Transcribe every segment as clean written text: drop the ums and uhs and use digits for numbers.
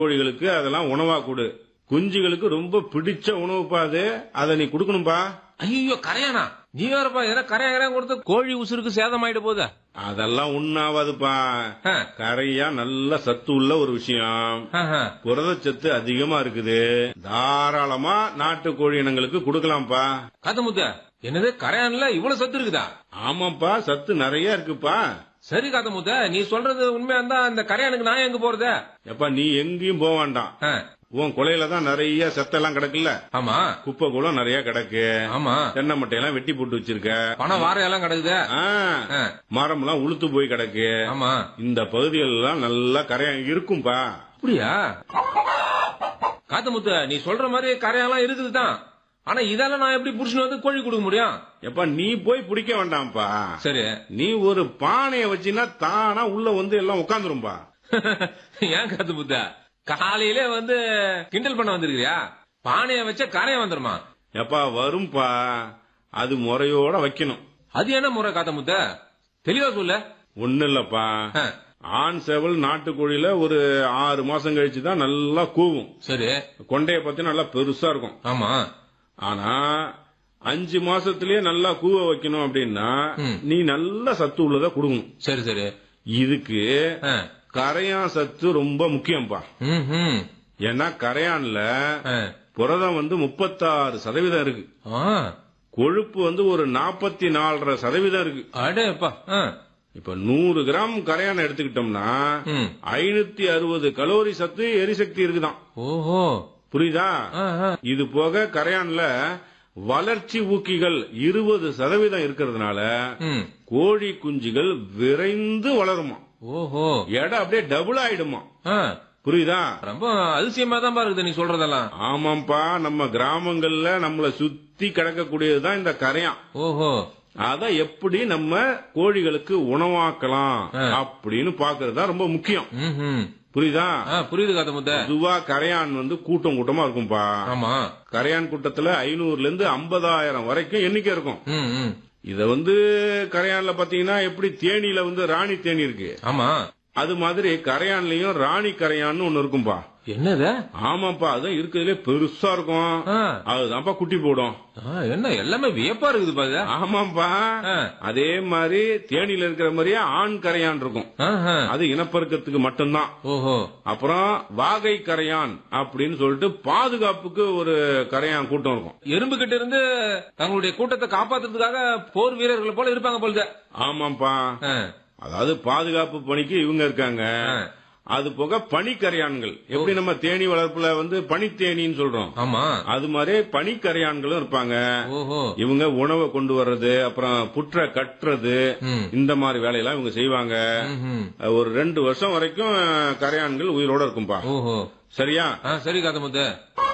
கோழிகளுக்கு அதெல்லாம் உணவா கொடு. குஞ்சுகளுக்கு ரொம்ப பிடிச்ச உணவுப்பா அது, அதை நீ கொடுக்கணும்பா. ஐயோ கரையானா, நீ வேறப்பா ஏன்னா கரையா கொடுத்த கோழி உசுருக்கு சேதமாயிட்டு போதா? அதெல்லாம் ஒண்ணாவாதுப்பா. கரையா நல்ல சத்து உள்ள ஒரு விஷயம், புரதச்சத்து அதிகமா இருக்குது. தாராளமா நாட்டு கோழி இனங்களுக்கு கொடுக்கலாம்ப்பா. காத்தமுத்த, என்னது கரையான்ல இவ்வளவு சத்து இருக்குதா? ஆமாப்பா, சத்து நிறைய இருக்குப்பா. சரி காத்தமுத்த, நீ சொல்றது உண்மையா இருந்தா அந்த கரையானுக்கு நான் எங்க போறது? எப்பா நீ எங்கேயும் போக வேண்டாம். உன் கொலையில தான் நிறைய சத்தெல்லாம் கிடக்குல்ல. ஆமா, குப்பை கூலம் நிறைய கிடக்கு. ஆமா, தென்னை மட்டையெல்லாம் வெட்டி போட்டு வச்சிருக்க. பணம் வாரையெல்லாம் கிடக்குது. மரம் எல்லாம் உளுத்து போய் கிடக்கு. ஆமா, இந்த பகுதிகள் எல்லாம் நல்லா கரையான் இருக்கும்பா. அப்படியா காத்தமுத்த, நீ சொல்ற மாதிரி கரையெல்லாம் இருக்குதுதான். ஆனா இதெல்லாம் நான் எப்படி புடிச்சுன்னு வந்து கோழி கொடுக்க முடியும்? எப்ப நீ போய் பிடிக்க வேண்டாம்ப்பா. சரி, நீ ஒரு பானைய வச்சினா தானா உள்ள வந்து எல்லாம் உட்காந்துரும்பா. ஏன் காத்தமுத்த, காலையிலே வந்து கிண்டல் பண்ண வந்திருக்கியா? பானைய வச்ச கரைய வந்துருமா? எப்பா வரும்பா, அது முறையோட வைக்கணும். அது என்ன முறை காத்தமுத்த, தெளிவா சொல்ல. ஒண்ணு இல்லப்பா, ஆண் சேவல் நாட்டுக்கோழியில ஒரு 6 மாசம் கழிச்சுதான் நல்லா கூவும். சரி, கொண்டைய பத்தி நல்லா பெருசா இருக்கும். ஆமா, ஆனா 5 மாசத்திலேயே நல்லா கூவ வைக்கணும் அப்படின்னா நீ நல்ல சத்து உள்ளதா கொடுக்கணும். சரி சரி, இதுக்கு கரையான் சத்து ரொம்ப முக்கியம்பா. ஏன்னா கரையான்ல புரதம் வந்து 36% இருக்கு. கொழுப்பு வந்து ஒரு 44.5% இருக்கு. அடேப்பா, இப்ப 100 கிராம் கரையான் எடுத்துக்கிட்டோம்னா 560 கலோரி சத்து எரிசக்தி இருக்குதான். ஓஹோ, புரியுதா? இது போக கரையான்ல வளர்ச்சி ஊக்கிகள் 20% இருக்கிறதுனால கோழி குஞ்சுகள் விரைந்து வளருமா. ஓஹோ, எடை அப்படியே டபுள் ஆயிடுமா. புரியுதா? ரொம்ப அதிசயமா தான் பாருக்குது நீ சொல்றதெல்லாம். ஆமாப்பா, நம்ம கிராமங்கள்ல நம்மள சுத்தி கிடக்கக்கூடியதுதான் இந்த கரையான். ஓஹோ, அத எப்படி நம்ம கோழிகளுக்கு உணவாக்கலாம் அப்படின்னு பாக்குறது தான் ரொம்ப முக்கியம். புரியுதா? புரியுது காத்தமுத்த. பொதுவா கரையான் வந்து கூட்டம் கூட்டமா இருக்கும்பா. ஆமா, கரையான் கூட்டத்துல 500 இருந்து 50,000 வரைக்கும் எண்ணிக்கை இருக்கும். இத வந்து கரையான்ல பாத்தீங்கன்னா எப்படி தேனியில வந்து ராணி தேனி இருக்கு. ஆமா, அது மாதிரி கரையான்லயும் ராணி கரையான்னு ஒண்ணு இருக்கும்பா. என்னது? ஆமாப்பா, அதுதான் இருக்கிறதுலே பெருசா இருக்கும். அதுதான்ப்பா குட்டி போடும். என்ன எல்லாமே வியப்பா இருக்குது பாரு. ஆமாப்பா, அதே மாதிரி தேனியில இருக்கிற மாதிரியே ஆண் கரையான் இருக்கும். அது இனப்பெருக்கத்துக்கு மட்டும்தான். ஓஹோ, அப்புறம் வாகை கரையான் அப்படின்னு சொல்லிட்டு பாதுகாப்புக்கு ஒரு கரையான் கூட்டம் இருக்கும். எறும்பு கிட்ட இருந்து தங்களுடைய கூட்டத்தை காப்பாத்துறதுக்காக போர் வீரர்கள் போல இருப்பாங்க போல. ஆமாப்பா, அதாவது பாதுகாப்பு பணிக்கு இவங்க இருக்காங்க. அது போக பனிக்கரையான்கள், எப்படி நம்ம தேனி வளர்ப்புல வந்து பனித்தேனின்னு சொல்றோம், ஆமா, அது மாதிரி பனிக்கரையான்களும் இருப்பாங்க. இவங்க உணவை கொண்டு வர்றது, அப்புறம் புற்ற கட்டுறது, இந்த மாதிரி வேலையெல்லாம் இவங்க செய்வாங்க. ஒரு 2 வருஷம் வரைக்கும் கரையான்கள் உயிரோட இருக்கும்பா. சரியா? சரி காத்தமுத்த.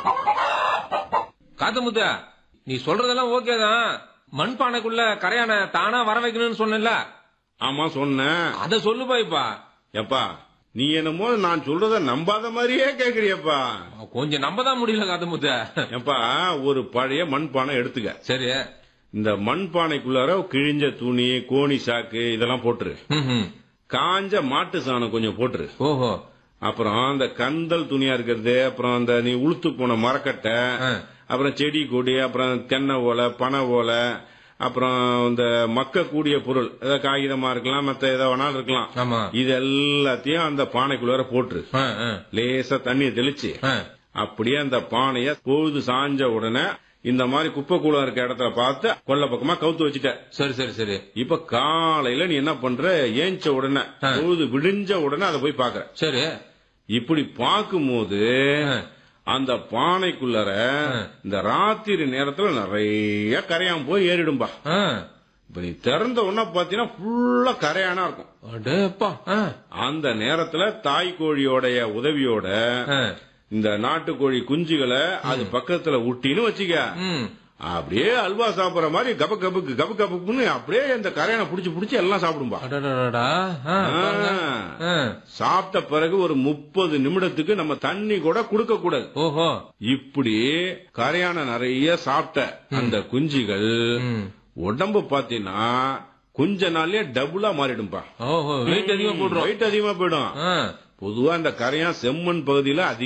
காத்தமுத்த, நீ சொல்றதெல்லாம் ஓகேதான். மண்பானைக்குள்ள கரையான தானா வர வைக்கணும்னு சொன்ன. ஆமா சொன்னேன். அத சொல்லுப்பா. இப்ப எப்பா நீ என்னமோ நான் சொல்றத நம்பாத மாதிரியே கேக்குறியப்பா. கொஞ்சம் நம்பதான் முடியல காத்தமுத்த. எப்பா, ஒரு பழைய மண்பானை எடுத்துக்க. சரி, இந்த மண்பானைக்குள்ளார கிழிஞ்ச துணி, கோணி சாக்கு இதெல்லாம் போட்டுரு. காஞ்ச மாட்டு சாணம் கொஞ்சம் போட்டுரு. ஓஹோ, அப்புறம் அந்த கந்தல் துணியா இருக்கிறது, அப்புறம் அந்த நீ உளுத்து போன மரக்கட்டை, அப்புறம் செடி கொடி, அப்புறம் தென்னை ஓலை, பனை ஓலை, அப்புறம் இந்த மக்க கூடிய பொருள், ஏதாவது காகிதமா இருக்கலாம், மத்த ஏதாவது வேணாலும் இருக்கலாம். இது எல்லாத்தையும் அந்த பானைக்குள்ளார போட்டுரு. லேசா தண்ணியை தெளிச்சு அப்படியே அந்த பானைய பொழுது சாஞ்ச உடனே இந்த மாதிரி குப்பை கூலம் இருக்க இடத்துல பார்த்து கொல்ல பக்கமா கவுத்து வச்சுட்ட. சரி சரி சரி. இப்ப காலையில நீ என்ன பண்ற, ஏஞ்ச உடனே பொழுது விடிஞ்ச உடனே அதை போய் பாக்குற. சரி, இப்படி பார்க்கும்போது அந்த பானைக்குள்ளர இந்த ராத்திரி நேரத்துல நிறைய கரையான் போய் ஏறிடும்பா. இப்ப நீ திறந்த உடனே பாத்தீங்கன்னா ஃபுல்லா கரையானா இருக்கும். அந்த நேரத்துல தாய் கோழியோடைய உதவியோட இந்த நாட்டுக்கோழி குஞ்சுகளை அது பக்கத்துல விட்டின்னு வச்சுக்க, அப்படியே அல்வா சாப்பிடுற மாதிரி கப கபுக்கு கப கபுக்குன்னு அப்படியே இந்த கரையானை புடிச்சு புடிச்சு எல்லாம் சாப்பிடும்பா. சாப்பிட்ட பிறகு ஒரு 30 நிமிடத்துக்கு நம்ம தண்ணி கூட கொடுக்க கூடாது. ஓஹோ, இப்படி கரையான நிறைய சாப்பிட்ட அந்த குஞ்சுகள் உடம்பு பாத்தீங்கன்னா கொஞ்ச நாள்லயே டபுளா மாறிடும்பா. வெயிட் அதிகமா போயிடும். வெயிட் அதிகமா போயிடும். பொதுவா இந்த கரையான் செம்மண் பகுதியில